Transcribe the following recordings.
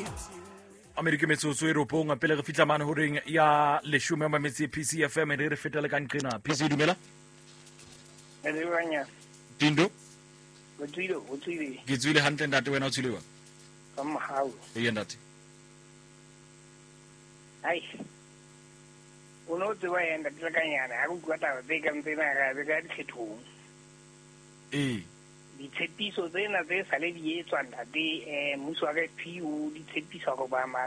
Amerika metsotso e ropong pele re fitla mane horeng ya leshome mametsi PCFM re fetele ka nqena PC dumela Tindo o tswile ke tswile hantle ntate wena o tswile ka mahao ndate ai ono tswa yenda tlakanyana ha go kwata be ka ntena ga be ka dikgethong ditshepiso tsena tse sale di etswa ntate mmuso wa ka PU ditshepiso go ba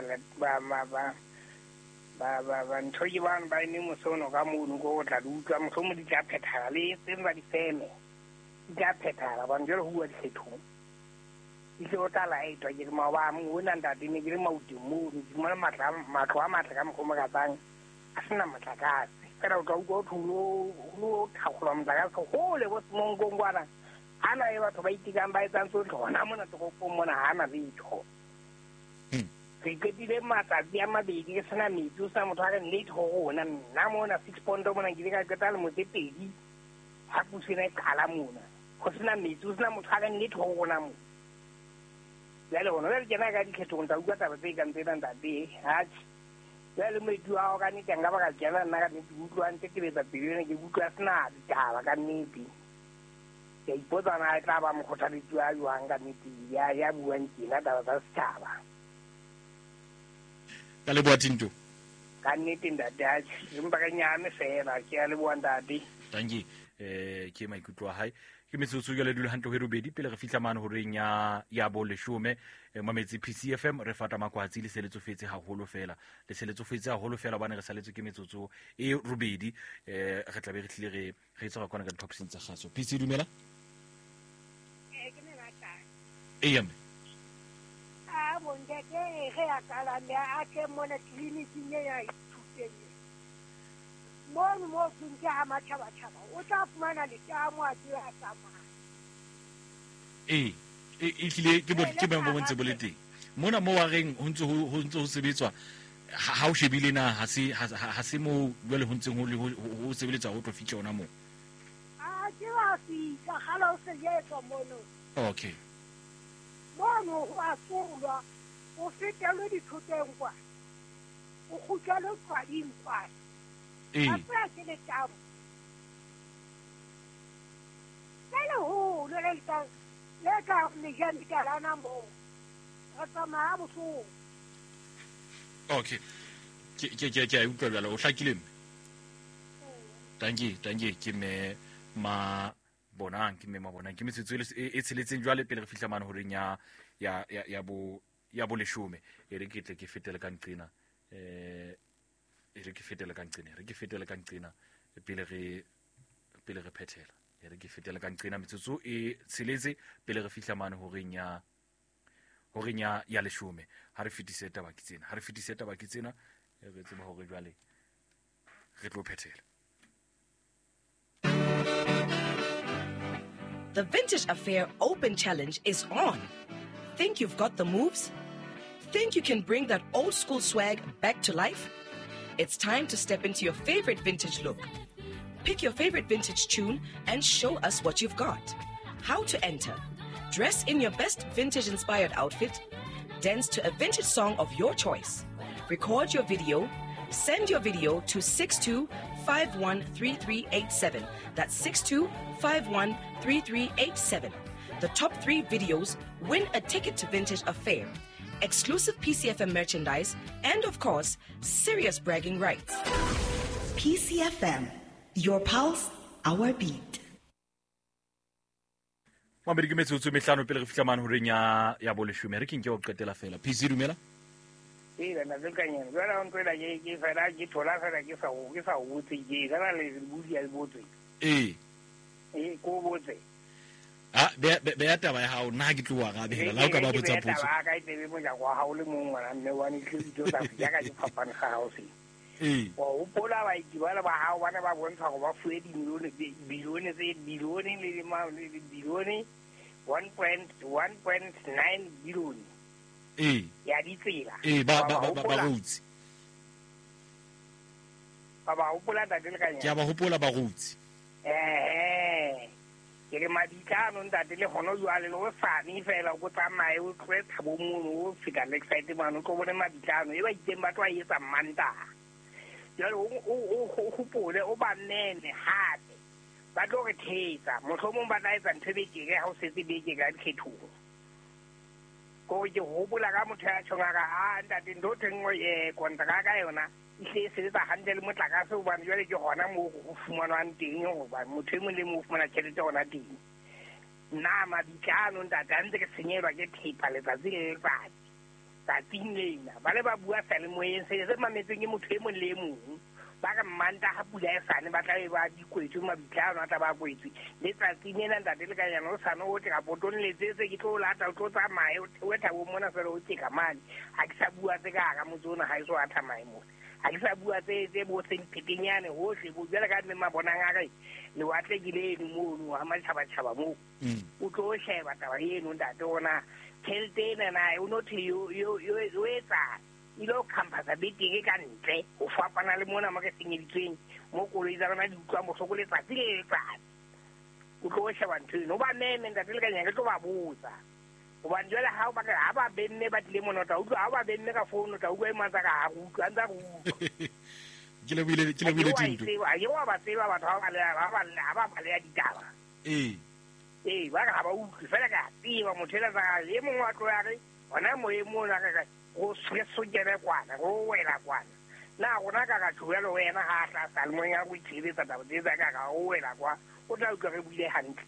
ntho ke bana ba ene mosono ka mono go tla utlwa mosomo di tla phethala le tsena ba di feme di tla phethala ba njelo ho di kgethong di o tla la etwa ke ma ba mo ona ntate ne ke le maudimo di mona matla a matla ka mo ka tsang a sena matlakase kana o tla go thulo thakgola motlakase go le bo mongongwana ana e batho ba itikang ba etsa ntse tlhona mona to go mona hana letho ke ketile matsatsi a mabedi ke sena metsi o sa motho a ka late go rona nna mona 6 pondo mona ke ka ketala mo tse pedi ha pusena e kala mona go sena metsi o sena motho a ka late go rona mo ya le bona le kena ka dikhetong tsa utlwa taba tse ka ntse ntate ha ya le metsi a ga ne tanga ba ka jana nna ka ne utlwa ntse ke betsa pele ke utlwa sena ditaba ka nnete ya ipotsa na tla ba mo kgothaletsi a yuang ka nnete ya buang tsena taba tsa setšhaba ka le boatinto ka nnete ntate a empa ka nyame fela ke a le boa ntate tanki ke maikutlo a hae ke metsotso ya le dule hantle ho robedi pele re fitla mane horeng ya bo leshome mametsi PCFM re fata makwatsi le seletsofetse haholo fela le seletsofetse haholo fela bana re saletswe ke metsotso e robedi re tla be re tlile re etsa ka kona ka diphaposing tsa gaso PC dumela ke ne rata yame a bonde ke ge a kala le a ke mona clinic ya ithuteng mo funke ha matjhaba o tla fumana le tamo a tla tsamaya e tlile ke bo bontse bolete mona mo wa reng ho ntse ho sebetswa ha o shebile na ha se mo jwale ho ntseng ho sebeletswa ho tlo fitla ona mo a ke wa fika hala o se yetwa mono okay mono wa tsulwa o fitela dithuteng kwa o khutlele kwa dimpa a ke le tamo le ho le ka le jani ka lana mo a tsama boso okay ke utlwa jalo o hlakile mme tanki ke me ma bonang ke metsetso e tsheletseng jwale pele re fihla mane horeng ya bo leshome e re ke tle ke fetele ka nqena re ke fetele ka nqena pele re phethela re ke fetele ka nqena metsetso e tsheletse pele re fihla mane horeng ya leshome ha re fetise tabaki tsena re tseba hore jwale re tlo phethela. The Vintage Affair Open Challenge is on. Think you've got the moves? Think you can bring that old school swag back to life? It's time to step into your favorite vintage look. Pick your favorite vintage tune and show us what you've got. How to enter: dress in your best vintage-inspired outfit, dance to a vintage song of your choice, record your video, send your video to 62513387. That's 62513387. The top 3 videos win a ticket to Vintage Affair, exclusive PCFM merchandise, and of course, serious bragging rights. PCFM, your pulse, our beat. Mameriki metsotso mehlano pele re fihla mane horeng ya bo leshome re ke nke o qetela fela PC dumela na lekanyana jwale o ntwela ke fela ke thola fela ke sa botse ke kana le budi ya botse ko botse be ya taba ya hao nna ke tloa ga bela la o ka ba botsa potso ba ka itebe mo ja kwa ha o le mong ngwana mme wa ni tlhitso tsa ya ka di phapana ga ha o se o pola ba itibala ba hao bana ba bontsha go ba fuwe bilione le bilione 1.9 bilione ya ditsela ba rutsi ba hopola da le kanya ke ba hopola ba rutsi ke re madikano ntate le gono jwale le go sane fela go tsamaye o tloe thabo mono o feta Lakeside mane o tlo bone madikano e ba itseng batho ba etsa Mantaha jalo o gopole o ba nene gape ba tlo re thetsa motlhomong ba tla etsa ntho bekeke ga o setse beke ka dikgethong ko ke gopola ka motho ya tshonga ka ntate ntho tengwe kontraka yona e sebetsa hantle le motlakase gobane jwale ke gona mo go fumanwang teng goba motho e mong le mo o fumana tšhelete gona teng nna mabikano ntate a ntse ke senyelwa ke thepa letsatsi le letsatsi tsatsing lena ba le ba bua salemoyeng se mametseng ke motho e mong le mongwe ba ka Mantaha pula e sane ba tla be ba dikwetswe mabikano a tla ba kwetswe letsatsing ena ntate le kanyana o sane o teka potong letsetse ke tlo lata o tlo tsamaye o thabo mona fela o teka mane ga ke sa bua tse ka gara motse ona ga e so a thamaye mone ga ke sa bua tse bo semphetenyane gotlhe bo jale ka mme mabonang a re lewatle ke leno mono ga matšhabatšhaba moo o tlo sheba taba eno ntate ona tšhelete ena nae o nothe yo etsang ilo campasa beteke ka ntle o fapana le mona mo ke senyeditsweng mo koloi tsa rona di utlwa botlhoko letsatsi le letsatsi o tlo sheba ntho eno o ba nene ntate le kanyang ke tlo ba botsa gobane jale ga ba bemme ba tlile mona ta utlwa ga ba bemme ka founu ta utlwa e matsa ka ga go utlwa a ntsa go utlwa ke lebile tinto a ke wa ba tseba batho ga ba balea ditaba ba ka ga ba utlwe fela ka tseba motho e latsa le mongwe wa tlo ya re ona moemong a ka go sokele kwana go wela kwana na gona ka ka tšhoya le wena ga a tla salemong ya go itšhireletsa taba tsetsa ka ka go wela kwa o tla utlwa re buile hantle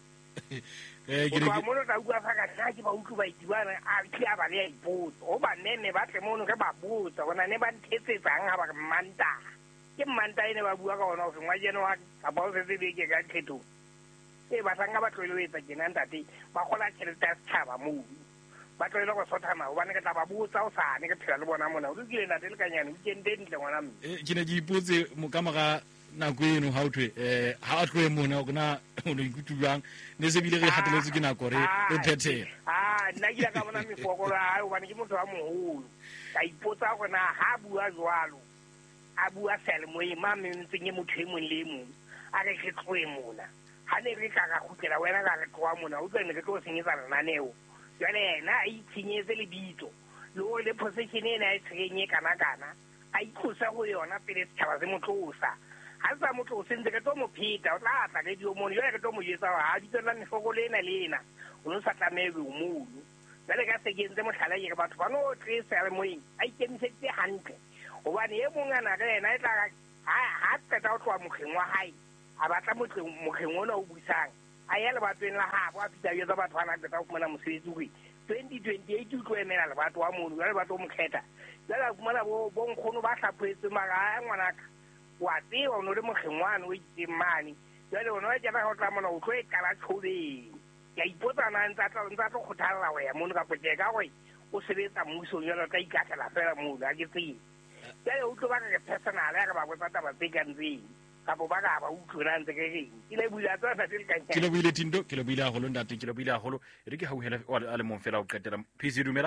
o tloa mono tla utlwa fa ka nna ke ba utlwe baitibana a tlhe a bale ya ipotsa go ba nene ba tle mono ge ba botsa gona ne ba nthetsetsang ga ba re Mantaha ke Mantaha e ne ba bua ka gona go sengwa jeno wa kapa o setse beke ka dikgethong ba sanga ba tlwele o etsa kena ntate ba gola tšhelete ya setšhaba moo ba tlwele go sothama gobane ke tla ba botsa o sane ke phela le bona mona o dukile ntate le kanyane o ikente dintle ngwana mme ke ne ke ipotse ka moga nako eno ga o thwe ga a tloe mona gona o no ikutlwang ne se bile re gateletswe ke nako re phethela nna ke ka bona mefokolo a gobane ke motho wa mogolo ka ipotsa gona ga a bua jwalo a bua salemoyeng ma mentseng e motho e mong le e mongwe a re ke tloe mona ga ne re ka ka gutlela wena ka re tloa mona o tsene ke tlo senyetsa lenaneo jale yena a itshenyetse lebitso le gore le position ena a e tshenye kana-kana a itlosa go yona pele setšhaba se motlosa ga se sa motlose ntse ke tlo mo pheta o tla tla ke dio mono jale ke tlo mo jetsa gore ga ditselela mefoko le ena le ena o ne o sa tlamewe o mono jale ka sekentse motlhala ke re batho ba no tle salemoyeng a ikemisetse hantle gobane e mongwe a na ka ena e tla ga qeta go tloa mokgeng wa gae a batla mokgeng ona o busang a ya lebatweng la gabo a fita jetsa batho ba na qeta go fumana mosebetsi gore 2028 o tlo emela lebato wa mono jale batlo mo kgetha jale a fumana bonkgono ba tlhaphoetse maga a ngwanaka wa tseba o ne le mokgeng wane o itseng mane jale one wa kena ga o tla mona o tlo e kala tšhobeng ka ipotsana ntse a tlo kgothalela go ya mono kapo ke ka gore o sebetsa mmusong jale o tla ikatlela fela mono a ke tsebe jale o tlo ba ka ke personale ya ka ba botsa taba tse ka ntseng kapo ba ka ba utlwela ntse ke reng ke leboile a tsona tse le kanyang ke leboile Tinto ke leboile haholo ntate ke leboile haholo e re ke hauhela a le mong fela o qetela phisi dumela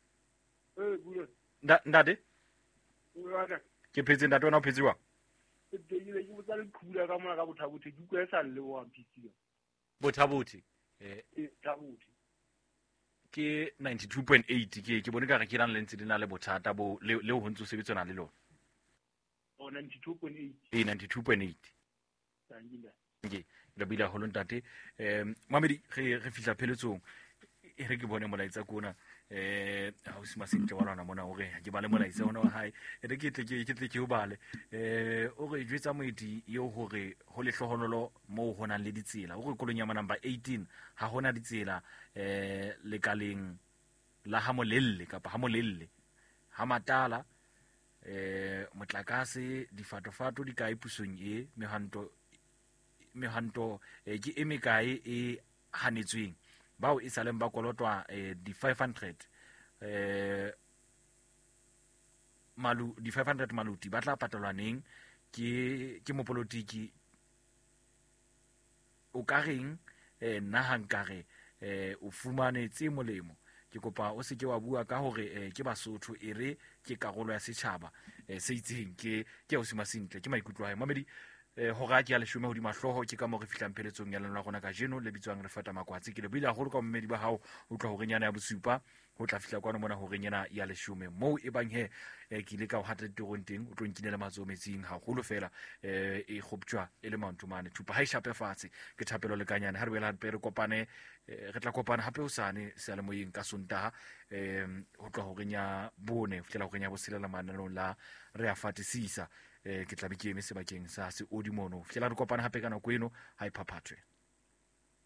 ntate ke phetse ntate wena o phetse wa bothabothi ke 92.8 ke bone ka re ke lang le ntse di na le bothata bo le ho ntse o sebetsana le lona 92.8 ke le bila holo ntate mamedi re fihla pheletsong e re ke bone molaetsa kona ha o sima sentle wa lona mona hore ke ba le molaetsa ona wa hae e re ke tle ke o bale o re jwetsa moedi yo hore ho le hlohonolo mo ho nang le ditsela o re kolong ya number 18 ha hona ditsela lekaleng la Hamolelle kapa Hamolelle ha matala motlakase difatofato di kae pusong e mehanto ke e mekae e hanetsweng bao e saleng ba kolotwa di 500 di 500 maluti ba tla patalwaneng ke mopolotiki o ka reng nna hankare o fumanetse molemo ke kopa o se ke wa bua ka hore ke Basotho ere ke karolo ya setšhaba se itseng ke o sima sentle ke maikutlo a mamedi ho ga ke ya leshume ho di mahloho ke ka mo re fihlang pheletsong ya lena gona ka jeno le bitswang re fata makwatsi ke le bile haholo ka mmedi ba hao ho tla ho renyana ya bosupa ho tla fihla kwana mona ho renyana ya leshume mo e bang he ke ile ka ho hata ditorong teng o tlo nkinela matso metsing haholo fela e khoptjwa e le mantumane thupa ha e shape fatshe ke thapelo le kanyane ha re bela hape re kopane re tla kopana hape usane se le moyeng ka Sontaha ho tla ho renya bone ho fihlela ho renya boselela mananong la re a fatisisa ke tla be ke eme sebakeng sa se odimono fihlela re kopana hape ka nako eno ha e phaphathwe.